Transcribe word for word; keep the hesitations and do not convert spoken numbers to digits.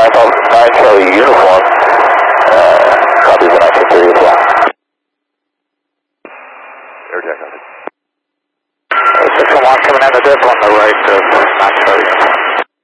nine Charlie uniform. Uh, copy the nineteen thirty as well. Air Jack, copy. Uh, six one one coming in the dip on the right of nine Charlie uniform.